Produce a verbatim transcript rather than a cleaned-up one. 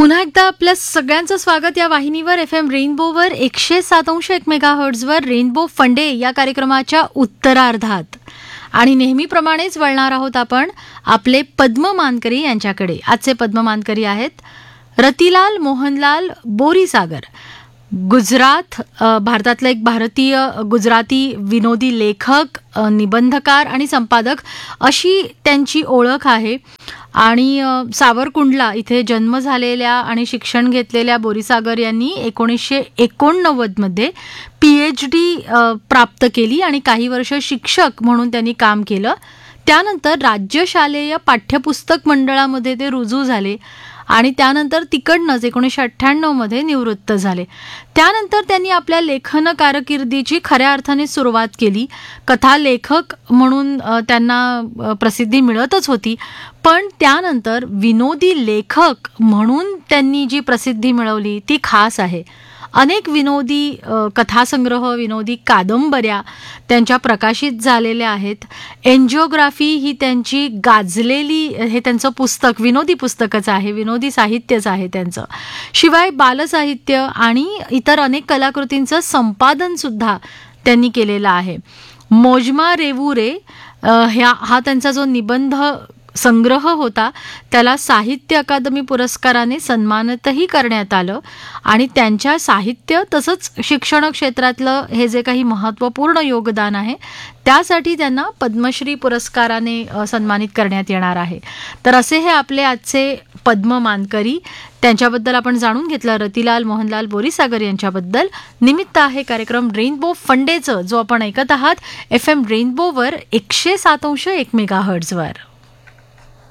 पुन्हा एकदा आपल्या सगळ्यांचं स्वागत या वाहिनीवर एफ एम रेनबोवर एकशे सात अंश एक मेगा हर्ट्झवर रेनबो फंडे या कार्यक्रमाच्या उत्तरार्धात. आणि नेहमीप्रमाणेच वळणार आहोत आपण आपले पद्म मानकरी यांच्याकडे. आजचे पद्म मानकरी आहेत रतिलाल मोहनलाल बोरीसागर. गुजरात भारतातला एक भारतीय गुजराती विनोदी लेखक, निबंधकार आणि संपादक अशी त्यांची ओळख आहे. आणि सावरकुंडला इथे जन्म झालेल्या आणि शिक्षण घेतलेल्या बोरीसागर यांनी एकोणीसशे एकोणनव्वदमध्ये पी एच डी प्राप्त केली आणि काही वर्ष शिक्षक म्हणून त्यांनी काम केलं. त्यानंतर राज्य शालेय पाठ्यपुस्तक मंडळामध्ये ते रुजू झाले आणि त्यानंतर तिकडनंच एकोणीसशे अठ्ठ्याण्णवमध्ये निवृत्त झाले. त्यानंतर त्यांनी आपल्या लेखन कारकिर्दीची खऱ्या अर्थाने सुरुवात केली. कथा लेखक म्हणून त्यांना प्रसिद्धी मिळतच होती, पण त्यानंतर विनोदी लेखक म्हणून त्यांनी जी प्रसिद्धी मिळवली ती खास आहे. अनेक विनोदी कथासंग्रह, विनोदी कादंबऱ्या त्यांच्या प्रकाशित झालेल्या आहेत. एन्जिओग्राफी ही त्यांची गाजलेली हे त्यांचं पुस्तक विनोदी पुस्तकच आहे, विनोदी साहित्यच आहे त्यांचं. शिवाय बालसाहित्य आणि इतर अनेक कलाकृतींचं संपादनसुद्धा त्यांनी केलेलं आहे. मोजमा रेवुरे ह्या हा त्यांचा जो निबंध संग्रह होता त्याला साहित्य अकादमी पुरस्काराने सन्मानितही करण्यात आलं. आणि त्यांच्या साहित्य तसंच शिक्षण क्षेत्रातलं हे जे काही महत्त्वपूर्ण योगदान आहे त्यासाठी त्यांना पद्मश्री पुरस्काराने सन्मानित करण्यात येणार आहे. तर असे हे आपले आजचे पद्म मानकरी. त्यांच्याबद्दल आपण जाणून घेतलं रतिलाल मोहनलाल बोरीसागर यांच्याबद्दल. निमित्त आहे कार्यक्रम रेनबो फंडेचं, जो आपण ऐकत आहात एफ एम रेनबोवर एकशे सात अंश एक मेगा हर्ट्झवर.